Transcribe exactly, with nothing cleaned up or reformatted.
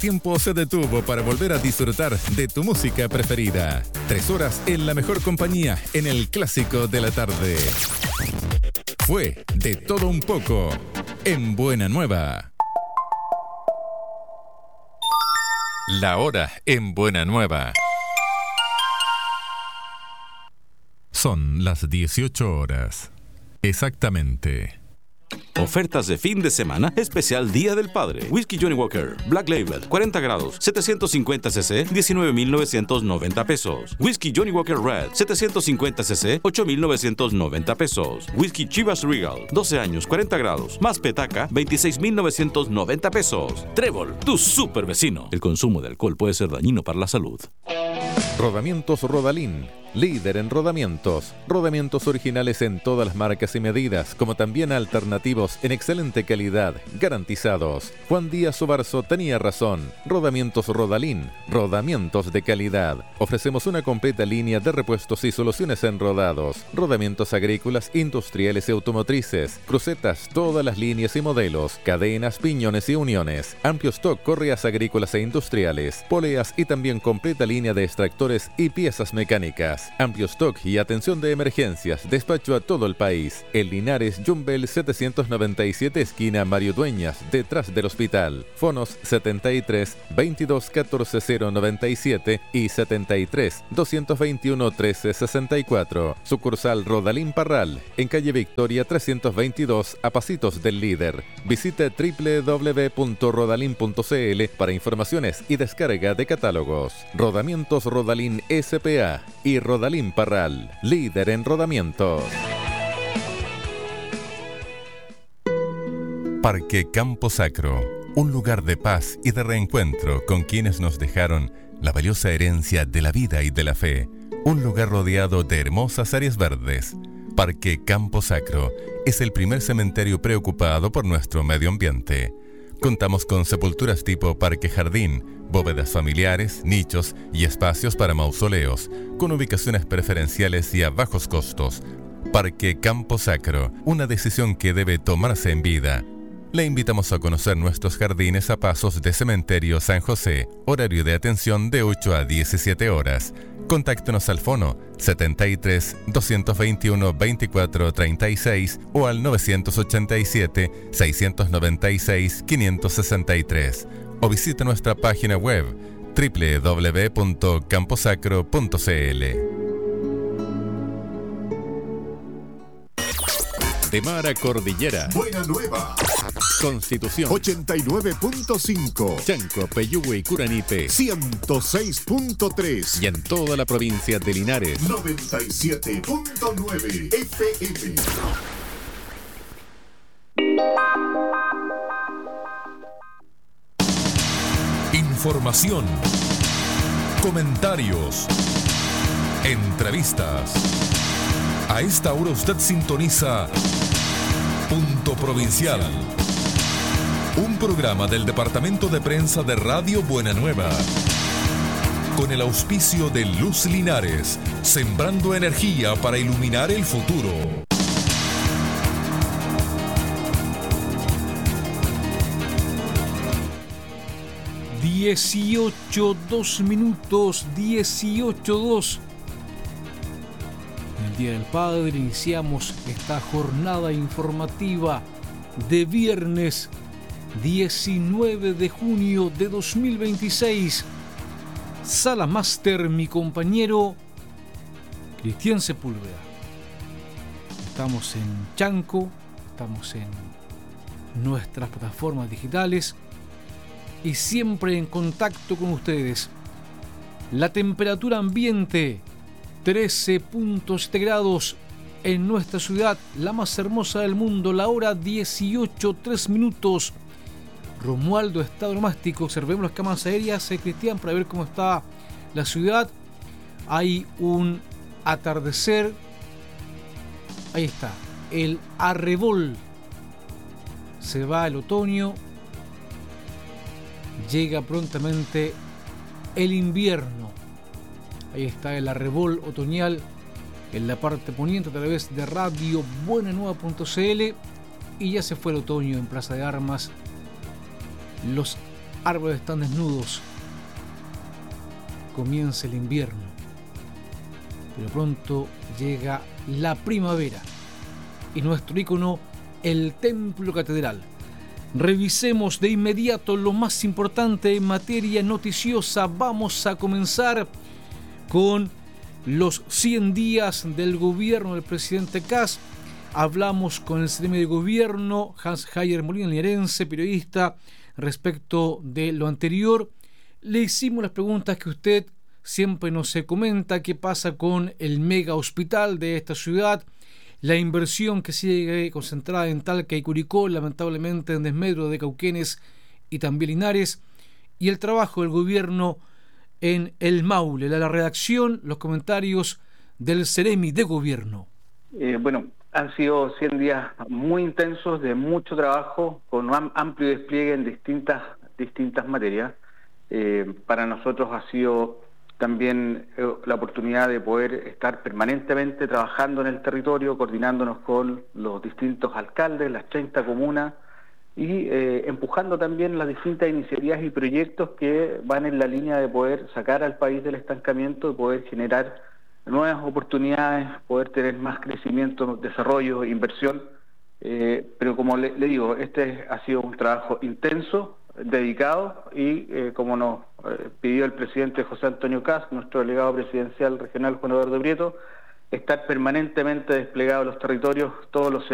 tiempo se detuvo para volver a disfrutar de tu música preferida. Tres horas en la mejor compañía en el clásico de la tarde. Fue De Todo Un Poco en Buena Nueva. La hora en Buena Nueva. Son las dieciocho horas. Exactamente. Ofertas de fin de semana, especial Día del Padre. Whisky Johnny Walker, Black Label, cuarenta grados, setecientos cincuenta centilitros, diecinueve mil novecientos noventa pesos. Whisky Johnny Walker Red, setecientos cincuenta centilitros, ocho mil novecientos noventa pesos. Whisky Chivas Regal, doce años, cuarenta grados, más petaca, veintiséis mil novecientos noventa pesos. Trébol, tu super vecino. El consumo de alcohol puede ser dañino para la salud. Rodamientos Rodalín, líder en rodamientos. Rodamientos originales en todas las marcas y medidas, como también alternativos en excelente calidad, garantizados. Juan Díaz Obarzo tenía razón. Rodamientos Rodalín, rodamientos de calidad. Ofrecemos una completa línea de repuestos y soluciones en rodados, rodamientos agrícolas, industriales y automotrices, crucetas, todas las líneas y modelos, cadenas, piñones y uniones, amplio stock, correas agrícolas e industriales, poleas y también completa línea de extractores y piezas mecánicas. Amplio stock y atención de emergencias. Despacho a todo el país. En Linares, Jumbel setecientos noventa y siete, esquina Mario Dueñas, detrás del hospital. Fonos setenta y tres, veintidós, catorce, cero noventa y siete y setenta y tres, doscientos veintiuno, trece, sesenta y cuatro. Sucursal Rodalín Parral, en calle Victoria trescientos veintidós, a pasitos del líder. Visite doble u doble u doble u punto rodalin punto c l para informaciones y descarga de catálogos. Rodamientos Rodalín S P A y Rodalín Parral, líder en rodamientos. Parque Campo Sacro, un lugar de paz y de reencuentro con quienes nos dejaron la valiosa herencia de la vida y de la fe. Un lugar rodeado de hermosas áreas verdes. Parque Campo Sacro es el primer cementerio preocupado por nuestro medio ambiente. Contamos con sepulturas tipo parque jardín, bóvedas familiares, nichos y espacios para mausoleos, con ubicaciones preferenciales y a bajos costos. Parque Campo Sacro, una decisión que debe tomarse en vida. Le invitamos a conocer nuestros jardines a pasos de Cementerio San José, horario de atención de ocho a diecisiete horas. Contáctenos al fono setenta y tres, doscientos veintiuno, veinticuatro, treinta y seis o al novecientos ochenta y siete, seiscientos noventa y seis, quinientos sesenta y tres o visite nuestra página web doble u doble u doble u punto camposacro punto c l. De mar a cordillera. Buena Nueva. Constitución. ochenta y nueve punto cinco. Chanco, Peyúgue y Curanipe. ciento seis punto tres. Y en toda la provincia de Linares. noventa y siete punto nueve F M. Información. Comentarios. Entrevistas. A esta hora usted sintoniza Punto Provincial, un programa del Departamento de Prensa de Radio Buena Nueva, con el auspicio de Luz Linares, sembrando energía para iluminar el futuro. dieciocho, dos minutos, dieciocho, dos. En el Día del Padre iniciamos esta jornada informativa de viernes diecinueve de junio de dos mil veintiséis. Sala Máster, mi compañero Cristian Sepúlveda. Estamos en Chanco, estamos en nuestras plataformas digitales y siempre en contacto con ustedes. La temperatura ambiente trece punto siete grados en nuestra ciudad, la más hermosa del mundo. La hora dieciocho, tres minutos. Romualdo, estado domástico. Observemos las cámaras aéreas, eh, Cristian, para ver cómo está la ciudad. Hay un atardecer. Ahí está, el arrebol. Se va el otoño. Llega prontamente el invierno. Ahí está el arrebol otoñal en la parte poniente a través de radio buena nueva punto c l. Y ya se fue el otoño en Plaza de Armas. Los árboles están desnudos. Comienza el invierno, pero pronto llega la primavera y nuestro ícono, el Templo Catedral. Revisemos de inmediato lo más importante en materia noticiosa. Vamos a comenzar con los cien días del gobierno del presidente Kast. Hablamos con el secretario de Gobierno, Hans-Javier Molina, linarense, periodista, respecto de lo anterior. Le hicimos las preguntas que usted siempre nos comenta: qué pasa con el mega hospital de esta ciudad, la inversión que sigue concentrada en Talca y Curicó, lamentablemente en desmedro de Cauquenes y también Linares, y el trabajo del gobierno en el Maule. La, la redacción, los comentarios del Ceremi de Gobierno. Eh, bueno, han sido cien días muy intensos, de mucho trabajo, con un amplio despliegue en distintas, distintas materias. Eh, para nosotros ha sido también eh, la oportunidad de poder estar permanentemente trabajando en el territorio, coordinándonos con los distintos alcaldes, las treinta comunas, y eh, empujando también las distintas iniciativas y proyectos que van en la línea de poder sacar al país del estancamiento, de poder generar nuevas oportunidades, poder tener más crecimiento, desarrollo, inversión. Eh, pero como le, le digo, este ha sido un trabajo intenso, dedicado, y eh, como nos eh, pidió el presidente José Antonio Kast, nuestro delegado presidencial regional Juan Eduardo Prieto, estar permanentemente desplegado en los territorios, todos los